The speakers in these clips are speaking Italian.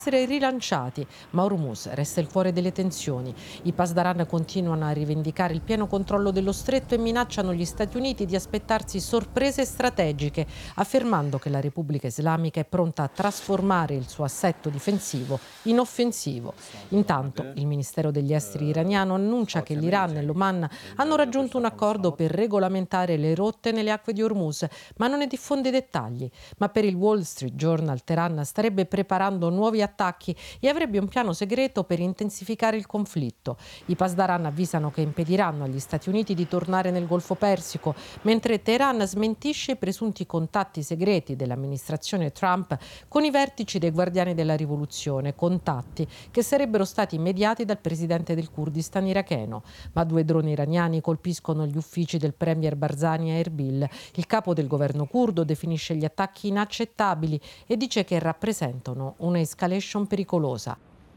essere rilanciati, ma Hormuz resta il cuore delle tensioni. I Pasdaran continuano a rivendicare il pieno controllo dello stretto e minacciano gli Stati Uniti di aspettarsi sorprese strategiche, affermando che la Repubblica Islamica è pronta a trasformare il suo assetto difensivo in offensivo. Intanto, il Ministero degli Esteri iraniano annuncia che l'Iran e l'Oman hanno raggiunto un accordo per regolamentare le rotte nelle acque di Hormuz, ma non ne diffonde dettagli. Ma per il Wall Street Journal, Teheran starebbe preparando nuovi attacchi e avrebbe un piano segreto per intensificare il conflitto. I Pasdaran avvisano che impediranno agli Stati Uniti di tornare nel Golfo Persico, mentre Teheran smentisce i presunti contatti segreti dell'amministrazione Trump con i vertici dei Guardiani della Rivoluzione, contatti che sarebbero stati mediati dal presidente del Kurdistan iracheno. Ma 2 droni iraniani colpiscono gli uffici del premier Barzani a Erbil. Il capo del governo curdo definisce gli attacchi inaccettabili e dice che rappresentano una escalation pericolosa.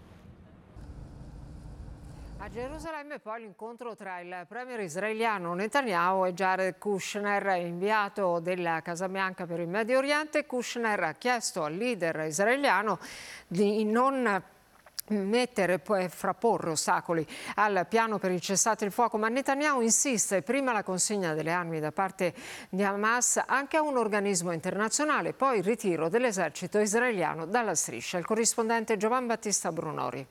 A Gerusalemme poi l'incontro tra il premier israeliano Netanyahu e Jared Kushner, inviato della Casa Bianca per il Medio Oriente. Kushner ha chiesto al leader israeliano di non frapporre ostacoli al piano per il cessate il fuoco, ma Netanyahu insiste prima la consegna delle armi da parte di Hamas anche a un organismo internazionale, poi il ritiro dell'esercito israeliano dalla striscia. Il corrispondente Giovan Battista Brunori.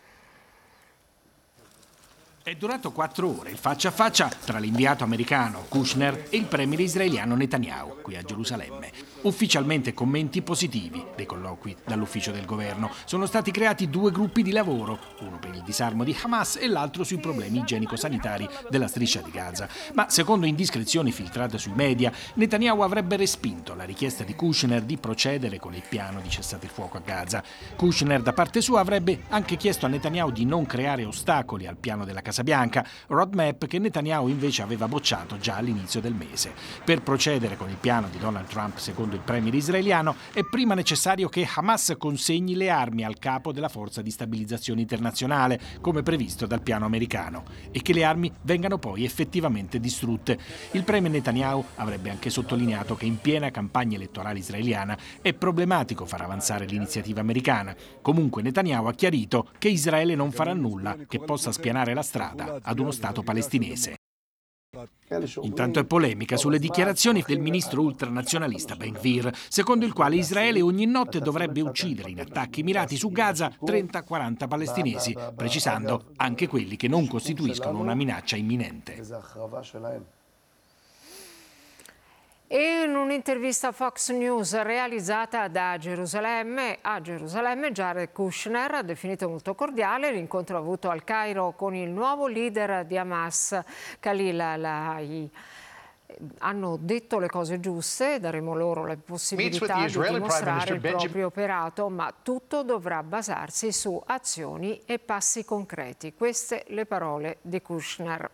È durato 4 ore il faccia a faccia tra l'inviato americano Kushner e il premier israeliano Netanyahu qui a Gerusalemme. Ufficialmente commenti positivi dei colloqui dall'ufficio del governo. Sono stati creati 2 gruppi di lavoro, uno per il disarmo di Hamas e l'altro sui problemi igienico-sanitari della striscia di Gaza. Ma secondo indiscrezioni filtrate sui media, Netanyahu avrebbe respinto la richiesta di Kushner di procedere con il piano di cessate il fuoco a Gaza. Kushner da parte sua avrebbe anche chiesto a Netanyahu di non creare ostacoli al piano della Casa Bianca, roadmap che Netanyahu invece aveva bocciato già all'inizio del mese. Per procedere con il piano di Donald Trump, secondo il premier israeliano, è prima necessario che Hamas consegni le armi al capo della forza di stabilizzazione internazionale, come previsto dal piano americano, e che le armi vengano poi effettivamente distrutte. Il premier Netanyahu avrebbe anche sottolineato che in piena campagna elettorale israeliana è problematico far avanzare l'iniziativa americana. Comunque Netanyahu ha chiarito che Israele non farà nulla che possa spianare la strada ad uno Stato palestinese. Intanto è polemica sulle dichiarazioni del ministro ultranazionalista Ben Gvir, secondo il quale Israele ogni notte dovrebbe uccidere in attacchi mirati su Gaza 30-40 palestinesi, precisando anche quelli che non costituiscono una minaccia imminente. In un'intervista a Fox News realizzata a Gerusalemme, Jared Kushner ha definito molto cordiale l'incontro avuto al Cairo con il nuovo leader di Hamas, Khalil al-Hayy. Hanno detto le cose giuste, daremo loro la possibilità di dimostrare il proprio operato, ma tutto dovrà basarsi su azioni e passi concreti. Queste le parole di Kushner.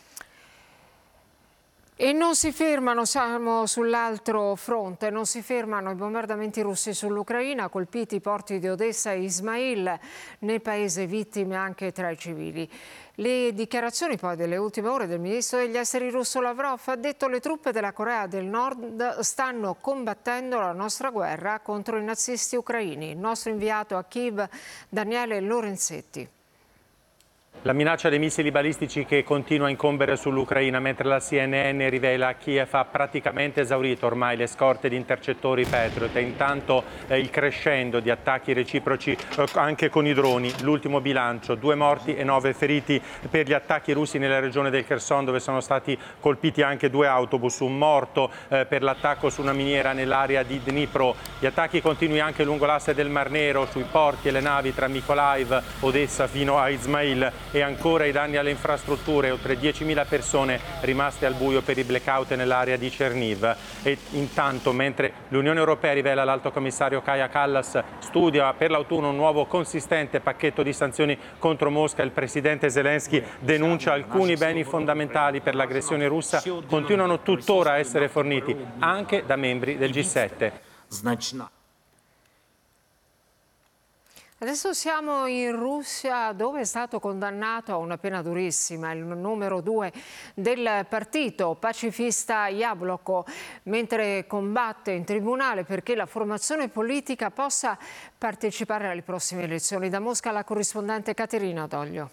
E non si fermano, siamo sull'altro fronte, non si fermano i bombardamenti russi sull'Ucraina, colpiti i porti di Odessa e Ismail, nel paese vittime anche tra i civili. Le dichiarazioni poi delle ultime ore del ministro degli esteri russo Lavrov ha detto: le truppe della Corea del Nord stanno combattendo la nostra guerra contro i nazisti ucraini. Il nostro inviato a Kiev, Daniele Lorenzetti. La minaccia dei missili balistici che continua a incombere sull'Ucraina, mentre la CNN rivela che Kiev ha praticamente esaurito ormai le scorte di intercettori Patriot, e intanto il crescendo di attacchi reciproci anche con i droni. L'ultimo bilancio: 2 morti e 9 feriti per gli attacchi russi nella regione del Kherson, dove sono stati colpiti anche 2 autobus, un morto per l'attacco su una miniera nell'area di Dnipro. Gli attacchi continui anche lungo l'asse del Mar Nero, sui porti e le navi tra Mykolaiv, Odessa fino a Ismail. E ancora i danni alle infrastrutture, oltre 10.000 persone rimaste al buio per i blackout nell'area di Cherniv. E intanto, mentre l'Unione Europea rivela l'Alto Commissario Kaja Kallas studia per l'autunno un nuovo consistente pacchetto di sanzioni contro Mosca, il presidente Zelensky denuncia alcuni beni fondamentali per l'aggressione russa continuano tuttora a essere forniti anche da membri del G7. Adesso siamo in Russia, dove è stato condannato a una pena durissima il numero 2 del partito pacifista Yabloko, mentre combatte in tribunale perché la formazione politica possa partecipare alle prossime elezioni. Da Mosca la corrispondente Caterina Doglio.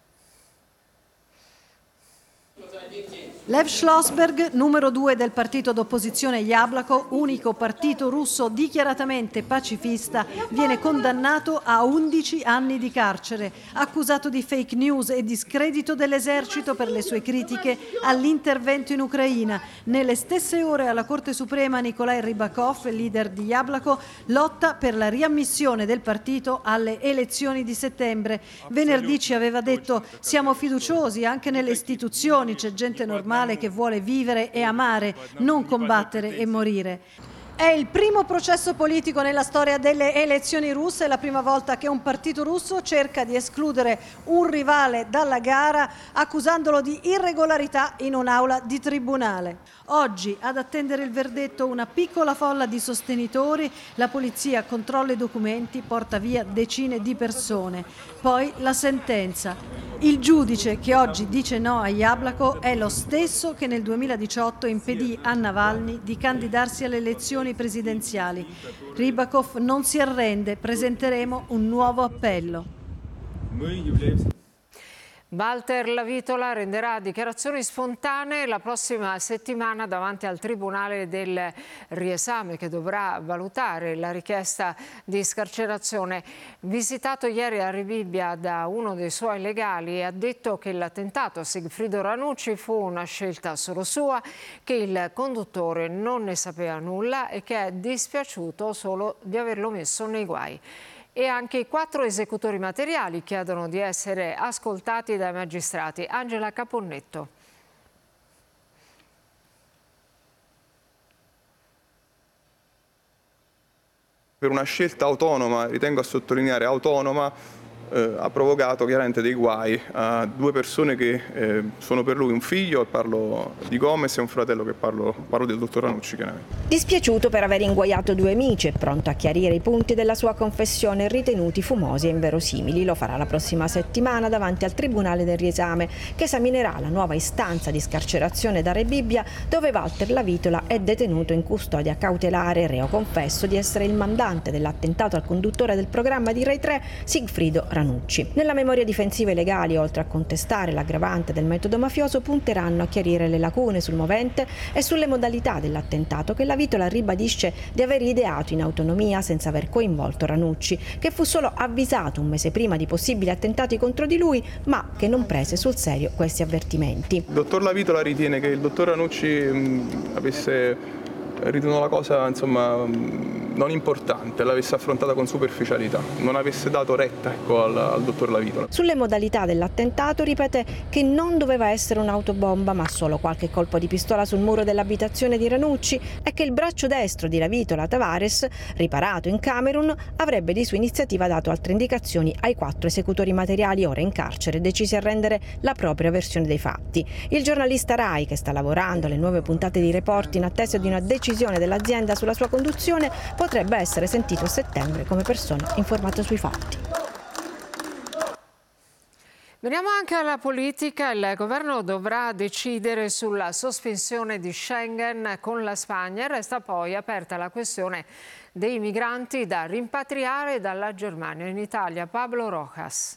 Lev Schlossberg, numero 2 del partito d'opposizione Yabloko, unico partito russo dichiaratamente pacifista, viene condannato a 11 anni di carcere, accusato di fake news e discredito dell'esercito per le sue critiche all'intervento in Ucraina. Nelle stesse ore alla Corte Suprema Nikolai Rybakov, leader di Yabloko, lotta per la riammissione del partito alle elezioni di settembre. Venerdì ci aveva detto: siamo fiduciosi anche nelle istituzioni, c'è gente normale che vuole vivere e amare, non combattere e morire. È il primo processo politico nella storia delle elezioni russe, è la prima volta che un partito russo cerca di escludere un rivale dalla gara accusandolo di irregolarità in un'aula di tribunale. Oggi ad attendere il verdetto una piccola folla di sostenitori, la polizia controlla i documenti, porta via decine di persone. Poi la sentenza. Il giudice che oggi dice no a Yabloko è lo stesso che nel 2018 impedì a Navalny di candidarsi alle elezioni presidenziali. Rybakov non si arrende, presenteremo un nuovo appello. Walter Lavitola renderà dichiarazioni spontanee la prossima settimana davanti al Tribunale del riesame, che dovrà valutare la richiesta di scarcerazione. Visitato ieri a Rebibbia da uno dei suoi legali, ha detto che l'attentato a Sigfrido Ranucci fu una scelta solo sua, che il conduttore non ne sapeva nulla e che è dispiaciuto solo di averlo messo nei guai. E anche i 4 esecutori materiali chiedono di essere ascoltati dai magistrati. Angela Caponnetto. Per una scelta autonoma, ritengo a sottolineare autonoma, ha provocato chiaramente dei guai a 2 persone che sono per lui un figlio, e parlo di Gomez, e un fratello, che parlo del dottor Ranucci chiaramente. Dispiaciuto per aver inguaiato 2 amici e pronto a chiarire i punti della sua confessione ritenuti fumosi e inverosimili. Lo farà la prossima settimana davanti al Tribunale del riesame, che esaminerà la nuova istanza di scarcerazione da Rebibbia, dove Walter Lavitola è detenuto in custodia cautelare, reo confesso di essere il mandante dell'attentato al conduttore del programma di Rai 3, Sigfrido Ranucci. Nella memoria difensiva i legali, oltre a contestare l'aggravante del metodo mafioso, punteranno a chiarire le lacune sul movente e sulle modalità dell'attentato, che Lavitola ribadisce di aver ideato in autonomia senza aver coinvolto Ranucci, che fu solo avvisato un mese prima di possibili attentati contro di lui, ma che non prese sul serio questi avvertimenti. Il dottor Lavitola ritiene che il dottor Ranucci avesse ritenuto la cosa, insomma, non importante, l'avesse affrontata con superficialità, non avesse dato retta, ecco, al dottor Lavitola. Sulle modalità dell'attentato ripete che non doveva essere un'autobomba, ma solo qualche colpo di pistola sul muro dell'abitazione di Ranucci, e che il braccio destro di Lavitola, Tavares, riparato in Camerun, avrebbe di sua iniziativa dato altre indicazioni ai 4 esecutori materiali ora in carcere, decisi a rendere la propria versione dei fatti. Il giornalista Rai, che sta lavorando alle nuove puntate di Report in attesa di una decisione dell'azienda sulla sua conduzione, potrebbe essere sentito a settembre come persona informata sui fatti. Veniamo anche alla politica. Il governo dovrà decidere sulla sospensione di Schengen con la Spagna. Resta poi aperta la questione dei migranti da rimpatriare dalla Germania in Italia. Pablo Rojas.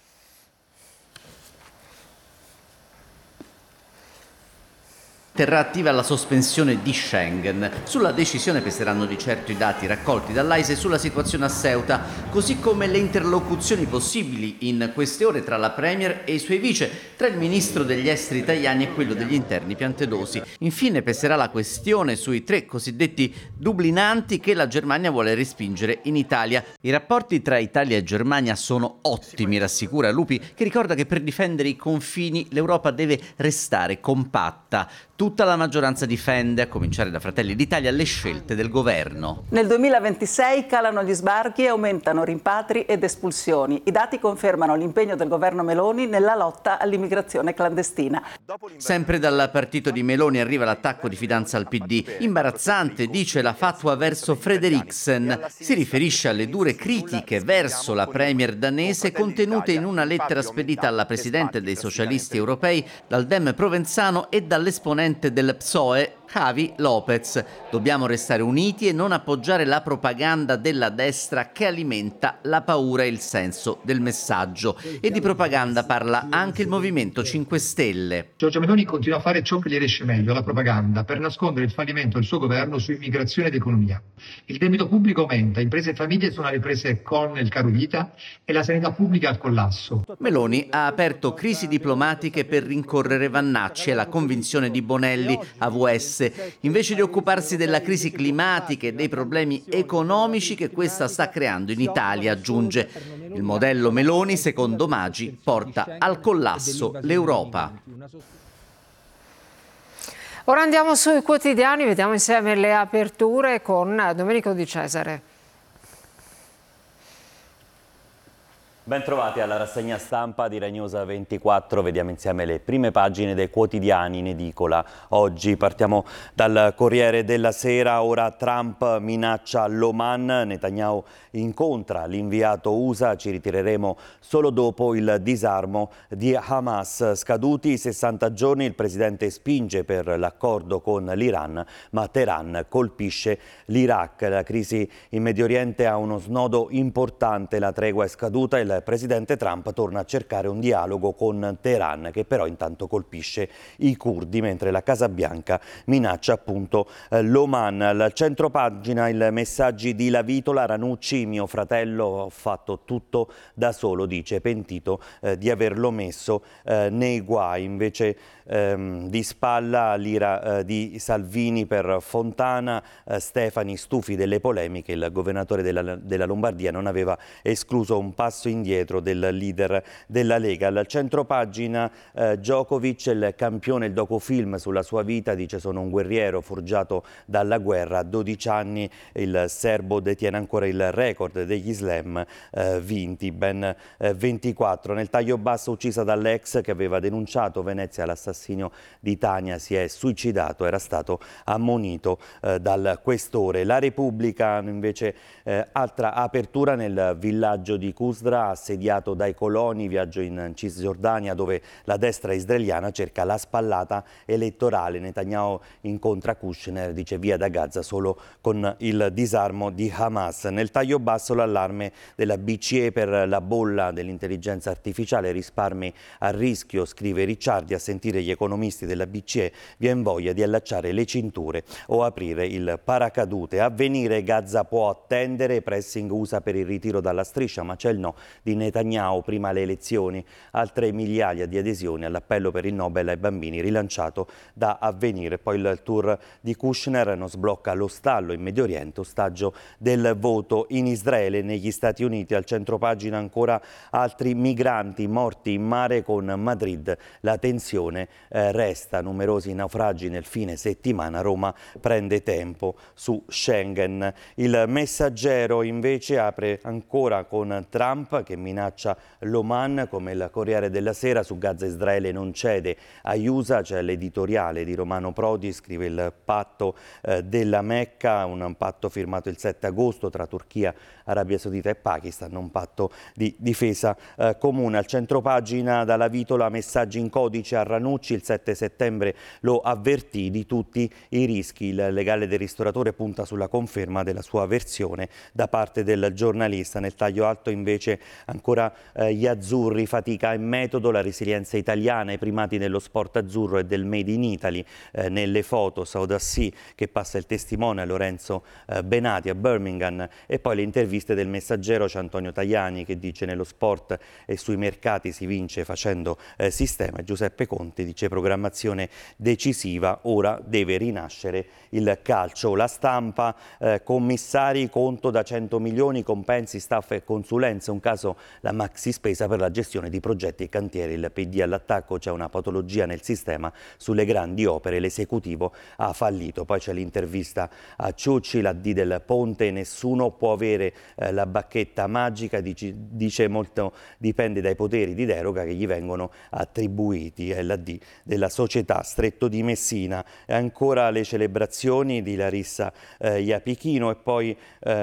Terrà attiva la sospensione di Schengen. Sulla decisione peseranno di certo i dati raccolti dall'AISE sulla situazione a Ceuta, così come le interlocuzioni possibili in queste ore tra la Premier e i suoi vice, tra il ministro degli esteri Tajani e quello degli interni Piantedosi. Infine peserà la questione sui 3 cosiddetti dublinanti che la Germania vuole respingere in Italia. I rapporti tra Italia e Germania sono ottimi, rassicura Lupi, che ricorda che per difendere i confini l'Europa deve restare compatta. Tutta la maggioranza difende, a cominciare da Fratelli d'Italia, le scelte del governo. Nel 2026 calano gli sbarchi e aumentano rimpatri ed espulsioni. I dati confermano l'impegno del governo Meloni nella lotta all'immigrazione clandestina. Sempre dal partito di Meloni arriva l'attacco di fidanza al PD. Imbarazzante, dice la fatwa verso Frederiksen. Si riferisce alle dure critiche verso la premier danese contenute in una lettera spedita alla presidente dei socialisti europei dal Dem provenzano e dall'esponente del PSOE, Javi Lopez. Dobbiamo restare uniti e non appoggiare la propaganda della destra che alimenta la paura e il senso del messaggio. E di propaganda parla anche il Movimento 5 Stelle. Giorgia Meloni continua a fare ciò che gli riesce meglio, la propaganda, per nascondere il fallimento del suo governo su immigrazione ed economia. Il debito pubblico aumenta, imprese e famiglie sono alle prese con il caro vita e la sanità pubblica al collasso. Meloni ha aperto crisi diplomatiche per rincorrere Vannacci e la convinzione di Bonelli, AVS, invece di occuparsi della crisi climatica e dei problemi economici che questa sta creando in Italia, aggiunge. Il modello Meloni, secondo Maggi, porta al collasso l'Europa. Ora andiamo sui quotidiani, vediamo insieme le aperture con Domenico Di Cesare. Bentrovati alla rassegna stampa di Rai News 24, vediamo insieme le prime pagine dei quotidiani in edicola. Oggi partiamo dal Corriere della Sera, ora Trump minaccia l'Oman, Netanyahu incontra l'inviato USA, ci ritireremo solo dopo il disarmo di Hamas. Scaduti i 60 giorni, il presidente spinge per l'accordo con l'Iran, ma Teheran colpisce l'Iraq. La crisi in Medio Oriente ha uno snodo importante, la tregua è scaduta e il presidente Trump torna a cercare un dialogo con Teheran, che però intanto colpisce i curdi, mentre la Casa Bianca minaccia appunto l'Oman. Al centropagina il messaggi di Lavitola, Ranucci, mio fratello, ho fatto tutto da solo, dice, pentito di averlo messo nei guai. Invece di spalla l'ira di Salvini per Fontana, Stefani, stufi delle polemiche, il governatore della Lombardia non aveva escluso un passo indietro del leader della Lega. Al centropagina Djokovic, il campione, il docufilm sulla sua vita, dice sono un guerriero forgiato dalla guerra. A 12 anni il serbo detiene ancora il record degli slam vinti, ben 24. Nel taglio basso, uccisa dall'ex che aveva denunciato Venezia l'assassinio di Tania, si è suicidato, era stato ammonito dal questore. La Repubblica invece, altra apertura nel villaggio di Qusra, assediato dai coloni, viaggio in Cisgiordania dove la destra israeliana cerca la spallata elettorale. Netanyahu incontra Kushner, dice via da Gaza solo con il disarmo di Hamas. Nel taglio basso l'allarme della BCE per la bolla dell'intelligenza artificiale, risparmi a rischio, scrive Ricciardi, a sentire gli economisti della BCE vien voglia di allacciare le cinture o aprire il paracadute. Avvenire, Gaza può attendere, pressing USA per il ritiro dalla striscia, ma c'è il no di Netanyahu, prima le elezioni, altre migliaia di adesioni all'appello per il Nobel ai bambini rilanciato da Avvenire. Poi il tour di Kushner, non sblocca lo stallo in Medio Oriente, ostaggio del voto in Israele e negli Stati Uniti. Al centropagina ancora altri migranti morti in mare con Madrid, la tensione resta, numerosi naufragi nel fine settimana, Roma prende tempo su Schengen. Il Messaggero invece apre ancora con Trump che minaccia l'Oman, come il Corriere della Sera, su Gaza Israele non cede agli USA, c'è l'editoriale di Romano Prodi, scrive il patto della Mecca, un patto firmato il 7 agosto tra Turchia, Arabia Saudita e Pakistan, un patto di difesa comune. Al centropagina dalla Vitola, messaggi in codice a Ranucci, il 7 settembre lo avvertì di tutti i rischi. Il legale del ristoratore punta sulla conferma della sua versione da parte del giornalista. Nel taglio alto invece ancora gli azzurri, fatica e metodo, la resilienza italiana, i primati dello sport azzurro e del Made in Italy. Nelle foto Saudassi che passa il testimone a Lorenzo Benati a Birmingham, e poi le interviste del Messaggero, c'è Antonio Tajani che dice nello sport e sui mercati si vince facendo sistema. Giuseppe Conte dice programmazione decisiva, ora deve rinascere il calcio. La Stampa, commissari, conto da 100 milioni, compensi, staff e consulenze, un caso caso la maxi spesa per la gestione di progetti e cantieri. Il PD all'attacco: c'è una patologia nel sistema, sulle grandi opere l'esecutivo ha fallito. Poi c'è l'intervista a Ciucci, la D del Ponte: nessuno può avere la bacchetta magica, dice molto dipende dai poteri di deroga che gli vengono attribuiti. È la D della società Stretto di Messina. E ancora le celebrazioni di Larissa Iapichino e poi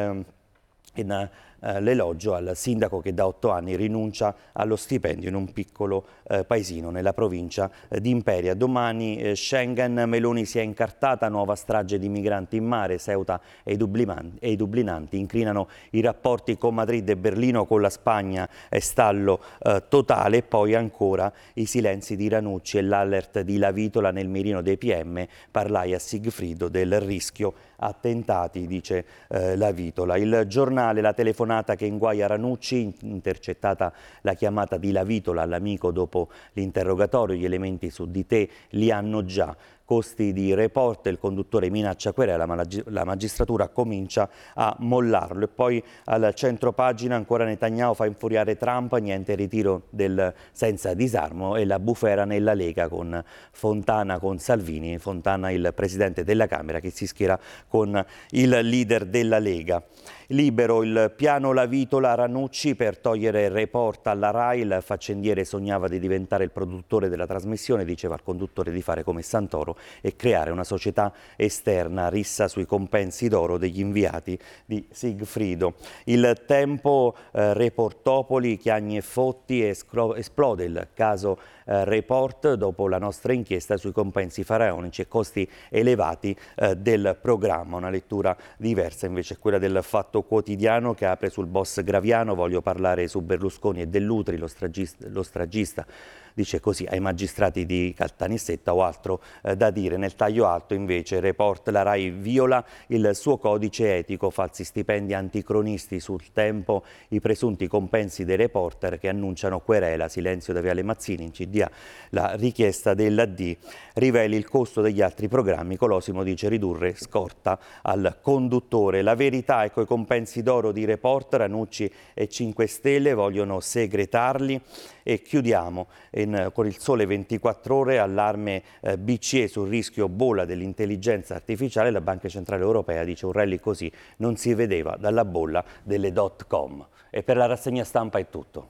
l'elogio al sindaco che da 8 anni rinuncia allo stipendio in un piccolo paesino nella provincia di Imperia. Domani Schengen, Meloni si è incartata, nuova strage di migranti in mare, Ceuta e i dublinanti incrinano i rapporti con Madrid e Berlino, con la Spagna è stallo totale. Poi ancora i silenzi di Ranucci e l'alert di Lavitola nel mirino dei PM, parlai a Sigfrido del rischio attentati, dice Lavitola. Il Giornale, la telefonata che inguaia Ranucci, intercettata la chiamata di Lavitola all'amico dopo l'interrogatorio, gli elementi su di te li hanno già. Costi di Report, il conduttore minaccia querela ma la magistratura comincia a mollarlo. E poi al centro pagina ancora Netanyahu fa infuriare Trump, niente ritiro senza disarmo, e la bufera nella Lega con Fontana con Salvini, Fontana il presidente della Camera che si schiera con il leader della Lega. Libero, il piano Lavitola Ranucci per togliere Report alla RAI, il faccendiere sognava di diventare il produttore della trasmissione, diceva al conduttore di fare come Santoro e creare una società esterna, rissa sui compensi d'oro degli inviati di Sigfrido. Il Tempo, Reportopoli, Chiagni e Fotti, esplode il caso Report dopo la nostra inchiesta sui compensi faraonici e costi elevati del programma. Una lettura diversa invece è quella del Fatto Quotidiano, che apre sul boss Graviano: voglio parlare su Berlusconi e Dell'Utri, lo stragista dice così ai magistrati di Caltanissetta, o altro da dire. Nel taglio alto invece Report, la RAI viola il suo codice etico, falsi stipendi anticronisti. Sul Tempo, i presunti compensi dei reporter che annunciano querela, silenzio da Viale Mazzini, in CDA la richiesta della D, riveli il costo degli altri programmi, Colosimo dice ridurre scorta al conduttore. La Verità, ecco i compensi d'oro di Report, Ranucci e 5 Stelle vogliono segretarli. E chiudiamo con il Sole 24 Ore, allarme BCE sul rischio bolla dell'intelligenza artificiale. La Banca Centrale Europea dice un rally così non si vedeva dalla bolla delle .com. E per la rassegna stampa è tutto.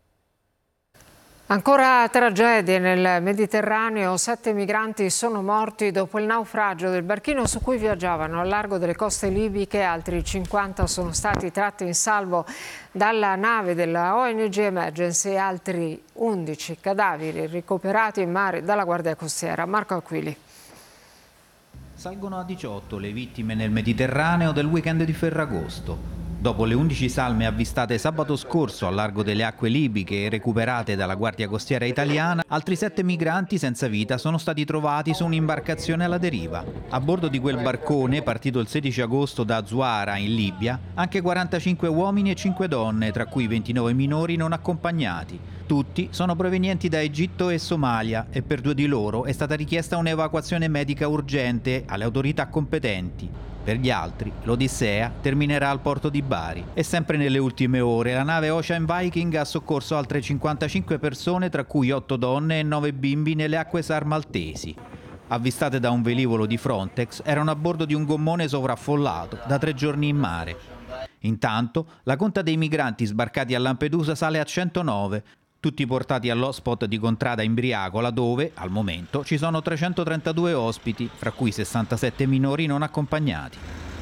Ancora tragedie nel Mediterraneo, 7 migranti sono morti dopo il naufragio del barchino su cui viaggiavano al largo delle coste libiche, altri 50 sono stati tratti in salvo dalla nave della ONG Emergency e altri 11 cadaveri ricoperati in mare dalla Guardia Costiera. Marco Aquili. Salgono a 18 le vittime nel Mediterraneo del weekend di Ferragosto. Dopo le 11 salme avvistate sabato scorso al largo delle acque libiche e recuperate dalla Guardia Costiera italiana, altri 7 migranti senza vita sono stati trovati su un'imbarcazione alla deriva. A bordo di quel barcone, partito il 16 agosto da Zuara in Libia, anche 45 uomini e 5 donne, tra cui 29 minori non accompagnati. Tutti sono provenienti da Egitto e Somalia e per 2 di loro è stata richiesta un'evacuazione medica urgente alle autorità competenti. Per gli altri, l'Odissea terminerà al porto di Bari. E sempre nelle ultime ore, la nave Ocean Viking ha soccorso altre 55 persone, tra cui 8 donne e 9 bimbi, nelle acque SAR maltesi. Avvistate da un velivolo di Frontex, erano a bordo di un gommone sovraffollato, da 3 giorni in mare. Intanto, la conta dei migranti sbarcati a Lampedusa sale a 109, tutti portati all'hotspot di Contrada in Briagola, dove, al momento, ci sono 332 ospiti, fra cui 67 minori non accompagnati.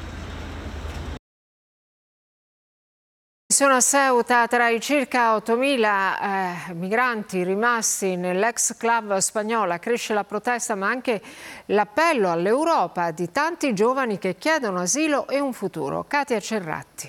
Sono a Ceuta, tra i circa 8.000 migranti rimasti nell'ex club spagnola, cresce la protesta ma anche l'appello all'Europa di tanti giovani che chiedono asilo e un futuro. Katia Cerratti.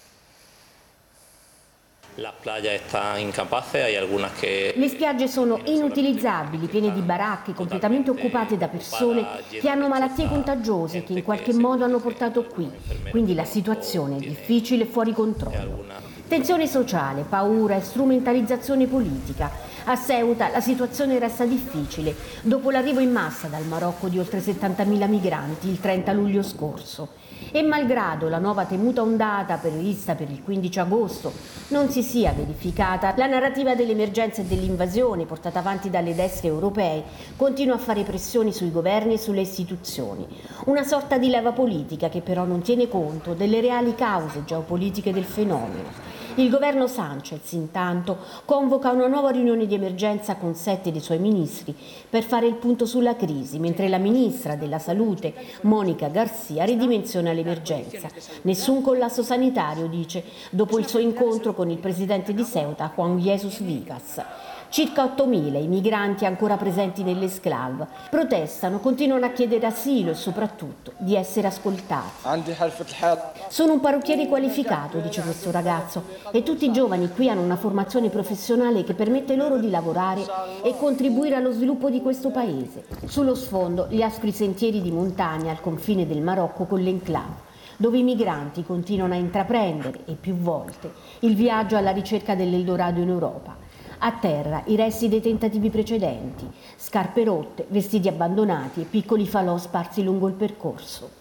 La playa está incapaz, hay algunas que... Le spiagge sono inutilizzabili, piene di baracche, completamente occupate da persone che hanno malattie contagiose che in qualche modo hanno portato qui. Quindi la situazione è difficile e fuori controllo. Tensione sociale, paura e strumentalizzazione politica. A Ceuta la situazione resta difficile dopo l'arrivo in massa dal Marocco di oltre 70.000 migranti il 30 luglio scorso. E malgrado la nuova temuta ondata prevista per il 15 agosto non si sia verificata, la narrativa dell'emergenza e dell'invasione portata avanti dalle destre europee continua a fare pressioni sui governi e sulle istituzioni. Una sorta di leva politica che però non tiene conto delle reali cause geopolitiche del fenomeno. Il governo Sánchez, intanto, convoca una nuova riunione di emergenza con 7 dei suoi ministri per fare il punto sulla crisi, mentre la ministra della Salute, Mónica García, ridimensiona l'emergenza. Nessun collasso sanitario, dice, dopo il suo incontro con il presidente di Ceuta, Juan Jesús Vigas. Circa 8.000 i migranti ancora presenti nell'esclave protestano, continuano a chiedere asilo e soprattutto di essere ascoltati. Sono un parrucchiere qualificato, dice questo ragazzo, e tutti i giovani qui hanno una formazione professionale che permette loro di lavorare e contribuire allo sviluppo di questo paese. Sullo sfondo gli aspri sentieri di montagna al confine del Marocco con l'enclave, dove i migranti continuano a intraprendere, e più volte, il viaggio alla ricerca dell'Eldorado in Europa. A terra i resti dei tentativi precedenti, scarpe rotte, vestiti abbandonati e piccoli falò sparsi lungo il percorso.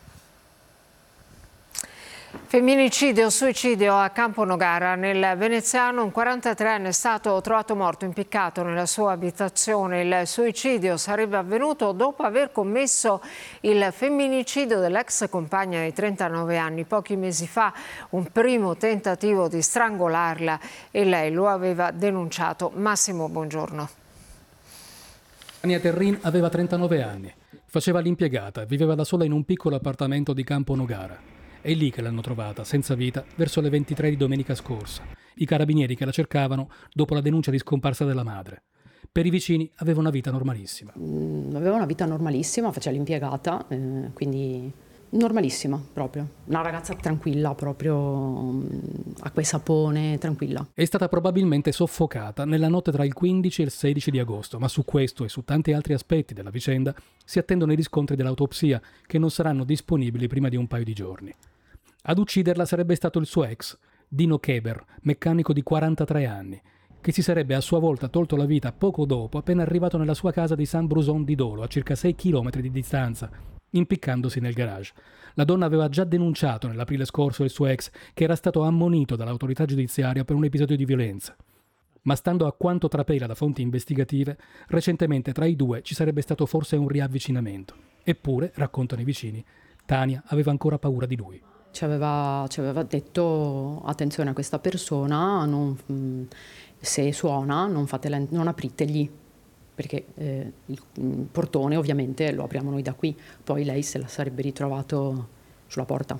Femminicidio, suicidio a Camponogara. Nel veneziano un 43enne è stato trovato morto impiccato nella sua abitazione. Il suicidio sarebbe avvenuto dopo aver commesso il femminicidio dell'ex compagna di 39 anni. Pochi mesi fa un primo tentativo di strangolarla e lei lo aveva denunciato. Massimo, buongiorno. Ania Terrin aveva 39 anni, faceva l'impiegata, viveva da sola in un piccolo appartamento di Camponogara. È lì che l'hanno trovata, senza vita, verso le 23 di domenica scorsa. I carabinieri che la cercavano dopo la denuncia di scomparsa della madre. Per i vicini aveva una vita normalissima. Aveva una vita normalissima, faceva l'impiegata, quindi normalissima proprio. Una ragazza tranquilla, proprio acqua e sapone, tranquilla. È stata probabilmente soffocata nella notte tra il 15 e il 16 di agosto, ma su questo e su tanti altri aspetti della vicenda si attendono i riscontri dell'autopsia, che non saranno disponibili prima di un paio di giorni. Ad ucciderla sarebbe stato il suo ex, Dino Keber, meccanico di 43 anni, che si sarebbe a sua volta tolto la vita poco dopo, appena arrivato nella sua casa di San Bruson di Dolo, a circa 6 km di distanza, impiccandosi nel garage. La donna aveva già denunciato nell'aprile scorso il suo ex, che era stato ammonito dall'autorità giudiziaria per un episodio di violenza. Ma stando a quanto trapela da fonti investigative, recentemente tra i due ci sarebbe stato forse un riavvicinamento. Eppure, raccontano i vicini, Tania aveva ancora paura di lui. Ci aveva detto attenzione a questa persona, se suona non apritegli, perché il portone ovviamente lo apriamo noi da qui, poi lei se la sarebbe ritrovato sulla porta.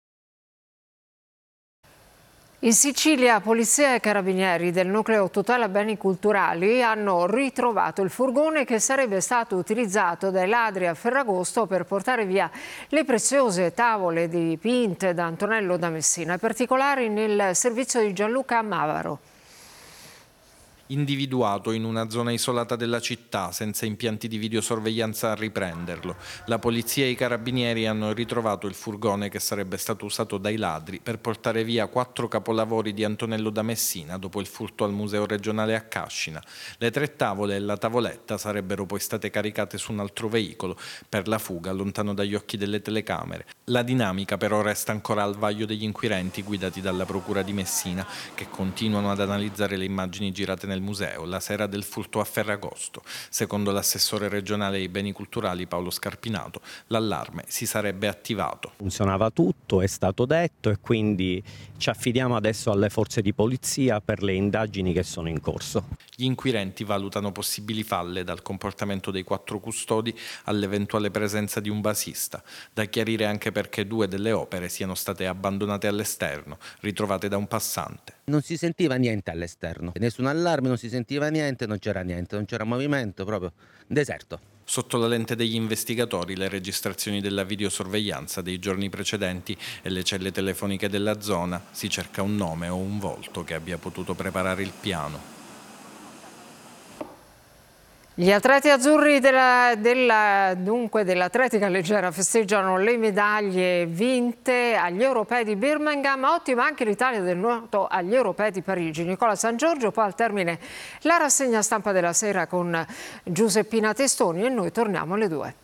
In Sicilia, polizia e carabinieri del nucleo tutela beni culturali hanno ritrovato il furgone che sarebbe stato utilizzato dai ladri a Ferragosto per portare via le preziose tavole dipinte da Antonello da Messina, in particolare nel servizio di Gianluca Mavaro. Individuato in una zona isolata della città, senza impianti di videosorveglianza a riprenderlo, la polizia e i carabinieri hanno ritrovato il furgone che sarebbe stato usato dai ladri per portare via 4 capolavori di Antonello da Messina dopo il furto al Museo regionale a Cascina. Le 3 tavole e la tavoletta sarebbero poi state caricate su un altro veicolo per la fuga, lontano dagli occhi delle telecamere. La dinamica però resta ancora al vaglio degli inquirenti guidati dalla Procura di Messina, che continuano ad analizzare le immagini girate nel museo la sera del furto a Ferragosto. Secondo l'assessore regionale ai beni culturali Paolo Scarpinato, l'allarme si sarebbe attivato. Funzionava tutto, è stato detto, e quindi ci affidiamo adesso alle forze di polizia per le indagini che sono in corso. Gli inquirenti valutano possibili falle dal comportamento dei 4 custodi all'eventuale presenza di un basista. Da chiarire anche perché 2 delle opere siano state abbandonate all'esterno, ritrovate da un passante. Non si sentiva niente all'esterno, nessun allarme, non si sentiva niente, non c'era movimento, proprio deserto. Sotto la lente degli investigatori le registrazioni della videosorveglianza dei giorni precedenti e le celle telefoniche della zona, si cerca un nome o un volto che abbia potuto preparare il piano. Gli atleti azzurri dell'atletica leggera festeggiano le medaglie vinte agli europei di Birmingham. Ottima anche l'Italia del nuoto agli europei di Parigi. Nicola San Giorgio, poi al termine la rassegna stampa della sera con Giuseppina Testoni e noi torniamo alle 2.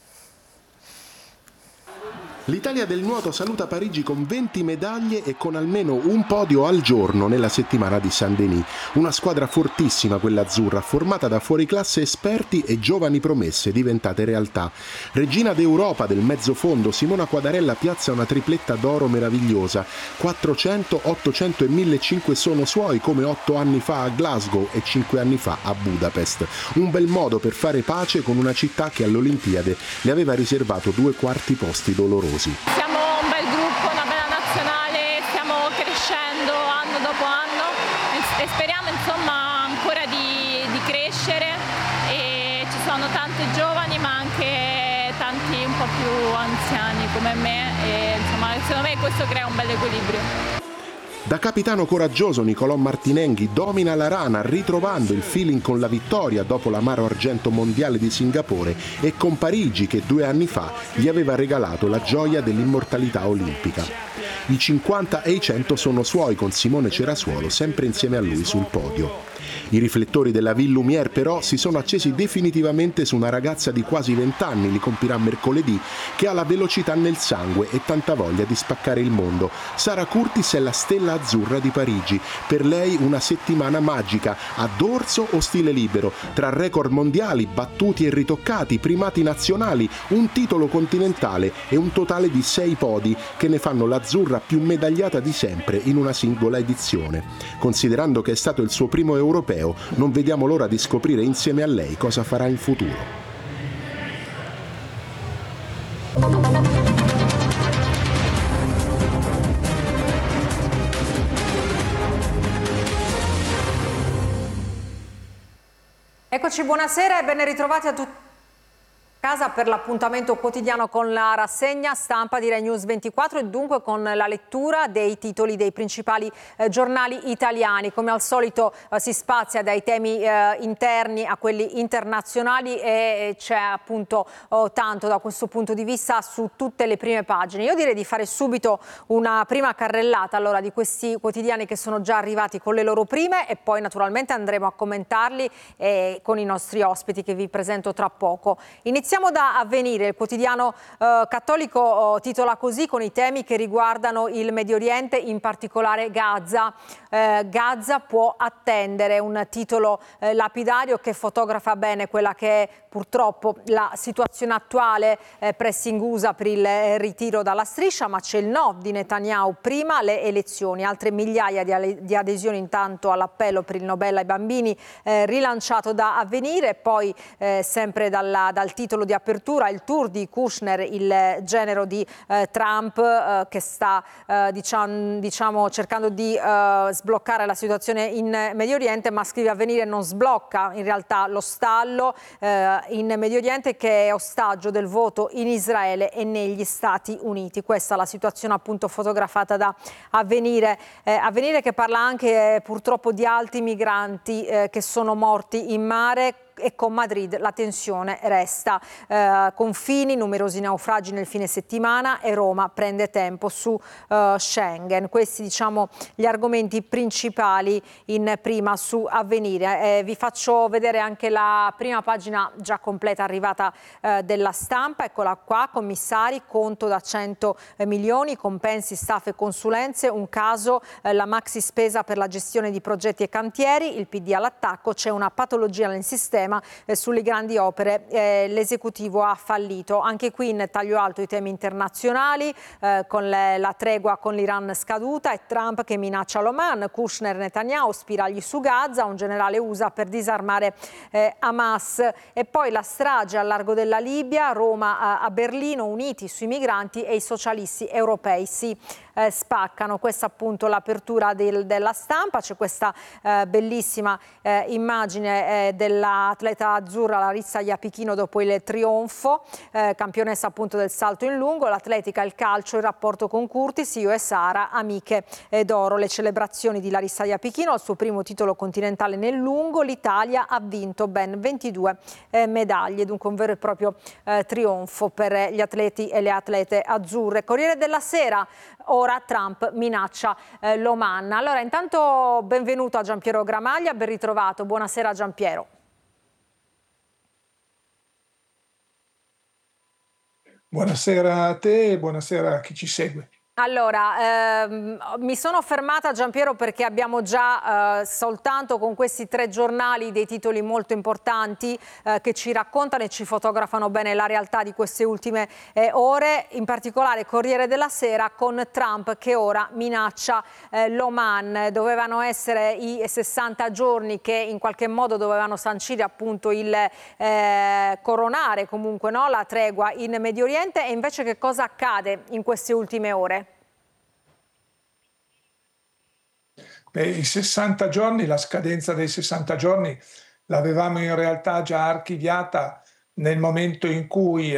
L'Italia del nuoto saluta Parigi con 20 medaglie e con almeno un podio al giorno nella settimana di Saint-Denis. Una squadra fortissima quella azzurra, formata da fuoriclasse esperti e giovani promesse diventate realtà. Regina d'Europa del mezzofondo, Simona Quadarella piazza una tripletta d'oro meravigliosa. 400, 800 e 1500 sono suoi come 8 anni fa a Glasgow e 5 anni fa a Budapest. Un bel modo per fare pace con una città che alle Olimpiadi le aveva riservato 2 quarti posti dolorosi. Siamo un bel gruppo, una bella nazionale, stiamo crescendo anno dopo anno e speriamo insomma ancora di crescere, e ci sono tanti giovani ma anche tanti un po' più anziani come me, e insomma secondo me questo crea un bel equilibrio. Da capitano coraggioso Nicolò Martinenghi domina la rana ritrovando il feeling con la vittoria dopo l'amaro argento mondiale di Singapore e con Parigi che 2 anni fa gli aveva regalato la gioia dell'immortalità olimpica. I 50 e i 100 sono suoi con Simone Cerasuolo sempre insieme a lui sul podio. I riflettori della Ville Lumière però si sono accesi definitivamente su una ragazza di quasi 20 anni, li compirà mercoledì, che ha la velocità nel sangue e tanta voglia di spaccare il mondo. Sara Curtis è la stella azzurra di Parigi. Per lei una settimana magica, a dorso o stile libero, tra record mondiali, battuti e ritoccati, primati nazionali, un titolo continentale e un totale di 6 podi che ne fanno l'azzurra più medagliata di sempre in una singola edizione. Considerando che è stato il suo primo europeo, non vediamo l'ora di scoprire insieme a lei cosa farà in futuro. Eccoci, buonasera e ben ritrovati a tutti casa per l'appuntamento quotidiano con la rassegna stampa di Rai News 24 e dunque con la lettura dei titoli dei principali giornali italiani. Come al solito si spazia dai temi interni a quelli internazionali e c'è appunto tanto da questo punto di vista su tutte le prime pagine. Io direi di fare subito una prima carrellata allora di questi quotidiani che sono già arrivati con le loro prime e poi naturalmente andremo a commentarli con i nostri ospiti che vi presento tra poco. Iniziamo da Avvenire, il quotidiano cattolico titola così con i temi che riguardano il Medio Oriente, in particolare Gaza. Gaza può attendere, un titolo lapidario che fotografa bene quella che è purtroppo la situazione attuale, pressing USA per il ritiro dalla striscia, ma c'è il no di Netanyahu, prima le elezioni, altre migliaia di adesioni intanto all'appello per il Nobel ai bambini rilanciato da Avvenire, poi sempre dal titolo di apertura il tour di Kushner, il genero di Trump che sta diciamo cercando di sbloccare la situazione in Medio Oriente, ma scrive Avvenire non sblocca in realtà lo stallo in Medio Oriente che è ostaggio del voto in Israele e negli Stati Uniti. Questa è la situazione appunto fotografata da Avvenire. Avvenire che parla anche purtroppo di altri migranti che sono morti in mare, e con Madrid la tensione resta. Confini, numerosi naufragi nel fine settimana e Roma prende tempo su Schengen. Questi diciamo gli argomenti principali in prima su Avvenire. Vi faccio vedere anche la prima pagina già completa arrivata della Stampa. Eccola qua, commissari, conto da 100 milioni, compensi, staff e consulenze, un caso, la maxi spesa per la gestione di progetti e cantieri, il PD all'attacco, c'è una patologia nel sistema. Sulle grandi opere l'esecutivo ha fallito. Anche qui in taglio alto i temi internazionali con la tregua con l'Iran scaduta e Trump che minaccia l'Oman, Kushner, Netanyahu, spiragli su Gaza, un generale USA per disarmare Hamas e poi la strage al largo della Libia, Roma a Berlino, uniti sui migranti e i socialisti europei si spaccano. Questa appunto l'apertura della stampa, c'è questa bellissima immagine dell'atleta azzurra Larissa Iapichino dopo il trionfo, campionessa appunto del salto in lungo, l'atletica, il calcio, il rapporto con Curtis, io e Sara, amiche d'oro. Le celebrazioni di Larissa Iapichino al suo primo titolo continentale nel lungo, l'Italia ha vinto ben 22 medaglie, dunque un vero e proprio trionfo per gli atleti e le atlete azzurre. Corriere della Sera, ora Trump minaccia l'Oman. Allora intanto benvenuto a Giampiero Gramaglia, ben ritrovato, buonasera Giampiero. Buonasera a te e buonasera a chi ci segue. Allora, mi sono fermata Giampiero perché abbiamo già soltanto con questi 3 giornali dei titoli molto importanti che ci raccontano e ci fotografano bene la realtà di queste ultime ore, in particolare Corriere della Sera con Trump che ora minaccia l'Oman. Dovevano essere i 60 giorni che in qualche modo dovevano sancire appunto il coronare comunque, no, la tregua in Medio Oriente, e invece che cosa accade in queste ultime ore? I 60 giorni, la scadenza dei 60 giorni l'avevamo in realtà già archiviata nel momento in cui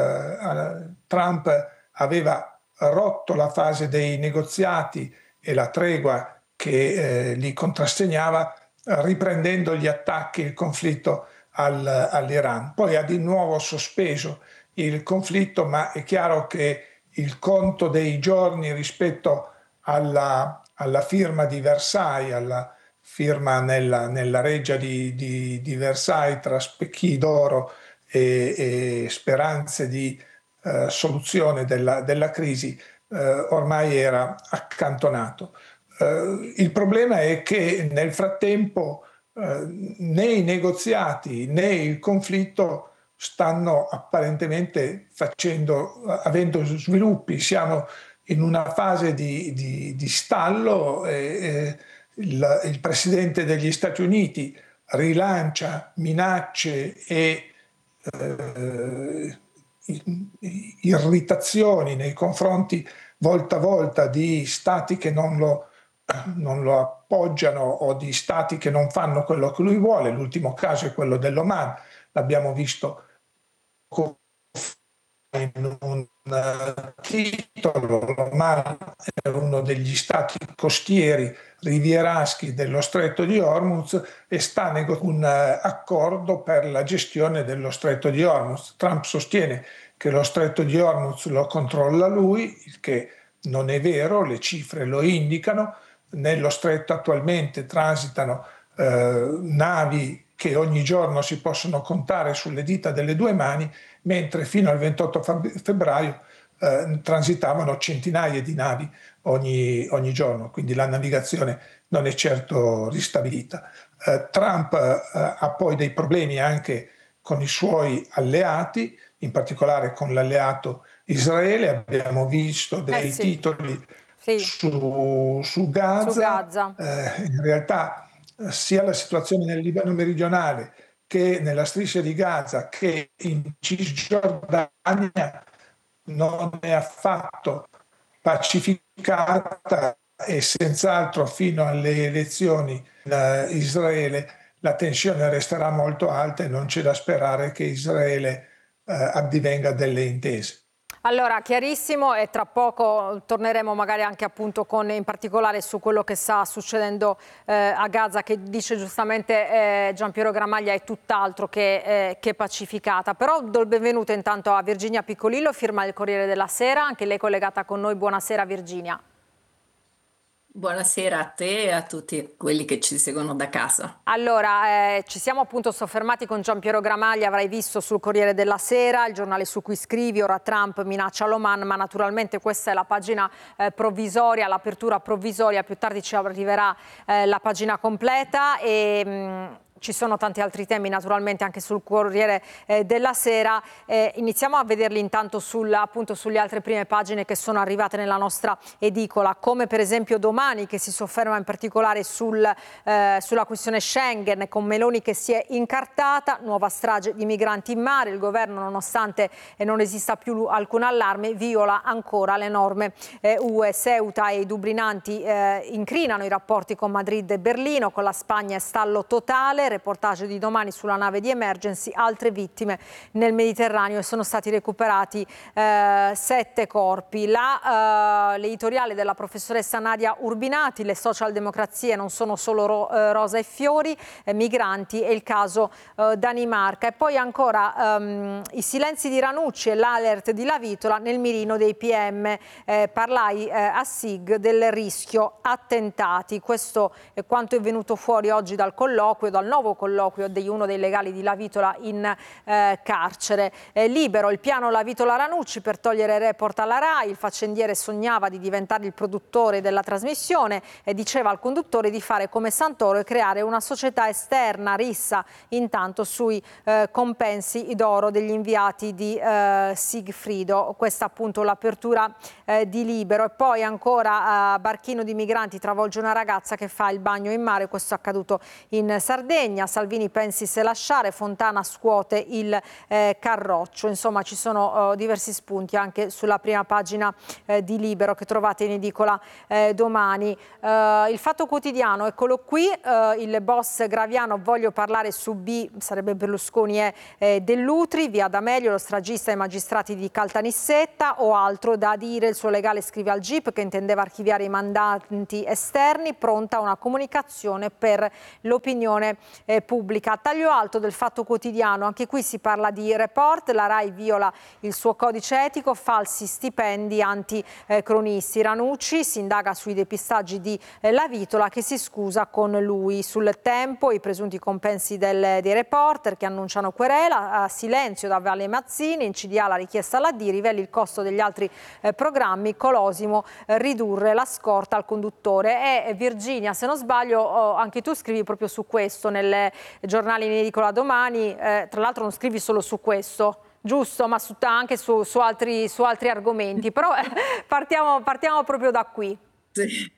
Trump aveva rotto la fase dei negoziati e la tregua che li contrassegnava, riprendendo gli attacchi e il conflitto all'Iran. Poi ha di nuovo sospeso il conflitto, ma è chiaro che il conto dei giorni rispetto alla firma di Versailles, alla firma nella reggia di Versailles tra specchi d'oro e speranze di soluzione della crisi, ormai era accantonato. Il problema è che nel frattempo né i negoziati né il conflitto stanno apparentemente avendo sviluppi. Siamo in una fase di stallo. Il presidente degli Stati Uniti rilancia minacce e irritazioni nei confronti volta a volta di stati che non lo appoggiano o di stati che non fanno quello che lui vuole. L'ultimo caso è quello dell'Oman, l'abbiamo visto in un titolo. L'Oman è uno degli stati costieri rivieraschi dello stretto di Hormuz e sta negoziando un accordo per la gestione dello stretto di Hormuz. Trump sostiene che lo stretto di Hormuz lo controlla lui, il che non è vero, le cifre lo indicano. Nello stretto attualmente transitano navi che ogni giorno si possono contare sulle dita delle 2 mani, mentre fino al 28 febbraio transitavano centinaia di navi ogni giorno, quindi la navigazione non è certo ristabilita. Trump ha poi dei problemi anche con i suoi alleati, in particolare con l'alleato Israele. Abbiamo visto dei titoli su Gaza. In realtà sia la situazione nel Libano meridionale che nella striscia di Gaza che in Cisgiordania non è affatto pacificata, e senz'altro fino alle elezioni in Israele la tensione resterà molto alta e non c'è da sperare che Israele addivenga delle intese. Allora, chiarissimo, e tra poco torneremo magari anche appunto in particolare su quello che sta succedendo a Gaza, che dice giustamente Giampiero Gramaglia è tutt'altro che pacificata. Però do il benvenuto intanto a Virginia Piccolillo, firma del Corriere della Sera, anche lei collegata con noi. Buonasera Virginia. Buonasera a te e a tutti quelli che ci seguono da casa. Allora, ci siamo appunto soffermati con Giampiero Gramaglia, avrai visto sul Corriere della Sera, il giornale su cui scrivi, ora Trump minaccia l'Oman, ma naturalmente questa è la pagina provvisoria, l'apertura provvisoria, più tardi ci arriverà la pagina completa. E Ci sono tanti altri temi naturalmente anche sul Corriere della Sera. Iniziamo a vederli intanto appunto sulle altre prime pagine che sono arrivate nella nostra edicola, come per esempio Domani, che si sofferma in particolare sulla questione Schengen, con Meloni che si è incartata, nuova strage di migranti in mare, il governo nonostante non esista più alcun allarme viola ancora le norme UE. Ceuta e i dublinanti incrinano i rapporti con Madrid e Berlino, con la Spagna è stallo totale. Reportage di Domani sulla nave di Emergency, altre vittime nel Mediterraneo e sono stati recuperati 7 corpi. L'editoriale della professoressa Nadia Urbinati, le socialdemocrazie non sono solo rosa e fiori, migranti e il caso Danimarca. E poi ancora i silenzi di Ranucci e l'alert di Lavitola nel mirino dei PM. Parlai a SIG del rischio attentati. Questo è quanto è venuto fuori oggi dal nuovo colloquio di uno dei legali di Lavitola in carcere. Libero, il piano Lavitola-Ranucci per togliere report alla RAI. Il faccendiere sognava di diventare il produttore della trasmissione e diceva al conduttore di fare come Santoro e creare una società esterna. Rissa intanto sui compensi d'oro degli inviati di Sigfrido. Questa appunto l'apertura di Libero. E poi ancora barchino di migranti travolge una ragazza che fa il bagno in mare. Questo è accaduto in Sardegna. Salvini pensi se lasciare, Fontana scuote il Carroccio. Insomma, ci sono diversi spunti anche sulla prima pagina di Libero che trovate in edicola domani. Il Fatto Quotidiano, eccolo qui, il boss Graviano, voglio parlare su B, sarebbe Berlusconi e Dell'Utri, via D'Amelio, lo stragista ai magistrati di Caltanissetta. Ho altro da dire, il suo legale scrive al GIP che intendeva archiviare i mandanti esterni, pronta una comunicazione per l'opinione pubblica. Taglio alto del Fatto Quotidiano, anche qui si parla di report, la RAI viola il suo codice etico, falsi stipendi anticronisti. Ranucci si indaga sui depistaggi di Lavitola che si scusa con lui. Sul Tempo i presunti compensi dei reporter che annunciano querela, silenzio da Valle Mazzini, in CDA la richiesta all'AD, riveli il costo degli altri programmi, Colosimo ridurre la scorta al conduttore. E Virginia, se non sbaglio, anche tu scrivi proprio su questo nelle giornali in edicola domani, tra l'altro non scrivi solo su questo, giusto, ma anche su altri argomenti, però partiamo proprio da qui. Sì.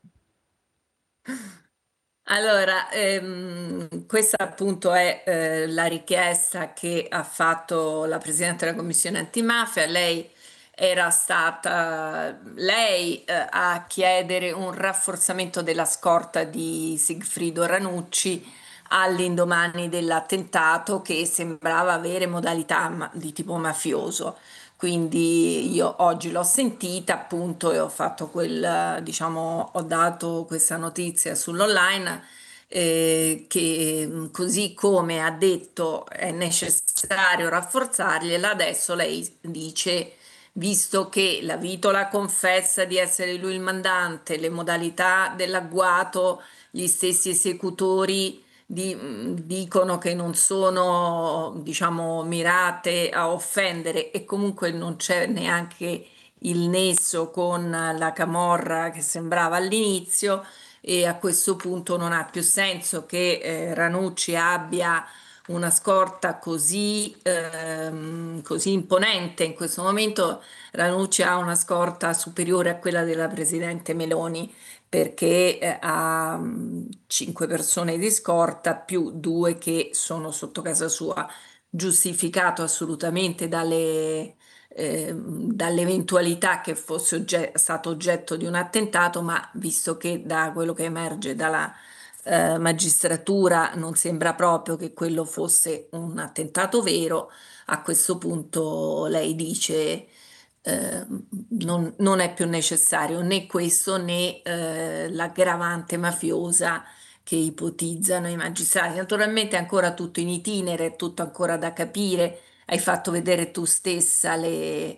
Allora, questa appunto è la richiesta che ha fatto la Presidente della Commissione Antimafia. Lei era stata a chiedere un rafforzamento della scorta di Sigfrido Ranucci all'indomani dell'attentato che sembrava avere modalità di tipo mafioso. Quindi io oggi l'ho sentita appunto e ho fatto ho dato questa notizia sull'online che così come ha detto è necessario rafforzargliela, adesso lei dice, visto che Lavitola confessa di essere lui il mandante, le modalità dell'agguato, gli stessi esecutori dicono che non sono, mirate a offendere e comunque non c'è neanche il nesso con la camorra che sembrava all'inizio, e a questo punto non ha più senso che Ranucci abbia una scorta così imponente. In questo momento Ranucci ha una scorta superiore a quella della Presidente Meloni, perché ha 5 persone di scorta più 2 che sono sotto casa sua, giustificato assolutamente dall'eventualità che fosse stato oggetto di un attentato, ma visto che da quello che emerge dalla magistratura non sembra proprio che quello fosse un attentato vero, a questo punto lei dice non è più necessario né questo né l'aggravante mafiosa che ipotizzano i magistrati. Naturalmente è ancora tutto in itinere, è tutto ancora da capire. Hai fatto vedere tu stessa le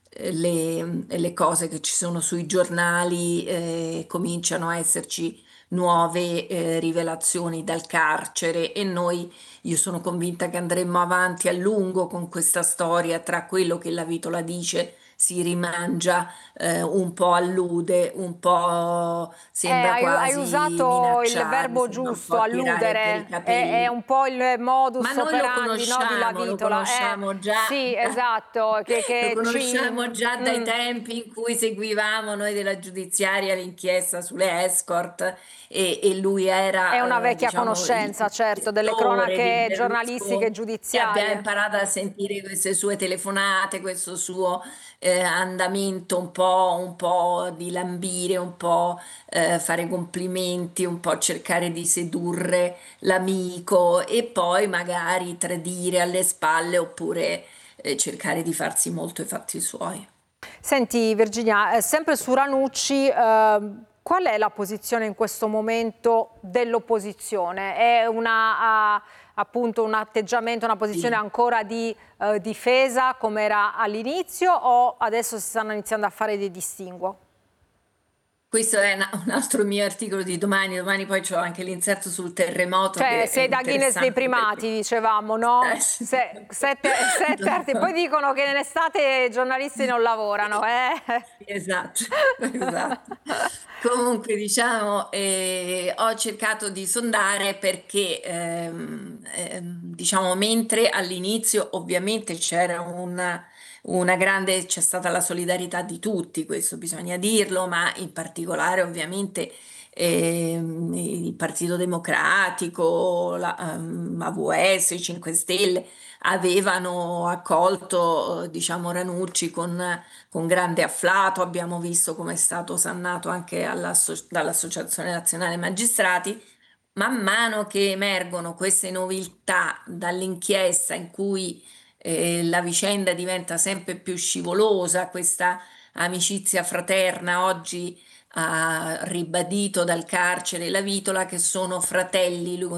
cose che ci sono sui giornali, cominciano a esserci nuove rivelazioni dal carcere e io sono convinta che andremo avanti a lungo con questa storia tra quello che Lavitola dice si rimangia, un po' allude, un po' sembra hai quasi usato il minacciare, verbo sembra un giusto, po' tirare per i alludere, capelli. è un po' il modus Ma noi lo operandi, no, di La conosciamo, lo Vitola. conosciamo già, Sì, esatto, lo che conosciamo già dai tempi in cui seguivamo noi della giudiziaria l'inchiesta sulle escort e lui era, è una vecchia diciamo, conoscenza, certo, delle gestore di cronache giornalistiche e Berlusconi, e abbiamo giudiziarie. imparato a sentire queste sue telefonate, questo suo andamento un po' di lambire, un po' fare complimenti, un po' cercare di sedurre l'amico e poi magari tradire alle spalle oppure cercare di farsi molto i fatti suoi. Senti Virginia, sempre su Ranucci, qual è la posizione in questo momento dell'opposizione? È appunto un atteggiamento, una posizione ancora di difesa come era all'inizio o adesso si stanno iniziando a fare dei distinguo? Questo è un altro mio articolo di domani poi c'ho anche l'inserto sul terremoto. Cioè, che sei da Guinness dei primati, dicevamo, no? Sette articoli. Poi dicono che nell'estate i giornalisti non lavorano, Esatto. Comunque, diciamo, ho cercato di sondare perché, diciamo, mentre all'inizio ovviamente c'era c'è stata la solidarietà di tutti, questo bisogna dirlo, ma in particolare ovviamente il Partito Democratico, AVS, i 5 Stelle avevano accolto, diciamo, Ranucci con grande afflato. Abbiamo visto come è stato osannato anche dall'Associazione Nazionale Magistrati. Man mano che emergono queste noveltà dall'inchiesta in cui la vicenda diventa sempre più scivolosa, questa amicizia fraterna oggi ha ribadito dal carcere La Vitola che sono fratelli, lui